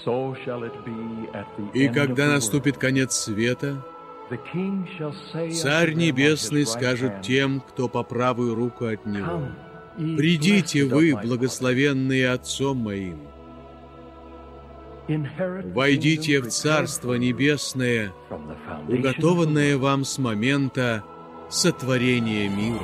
И когда наступит конец света, Царь Небесный скажет тем, кто по правую руку от Него: «Придите вы, благословенные Отцом Моим, войдите в Царство Небесное, уготованное вам с момента сотворения мира».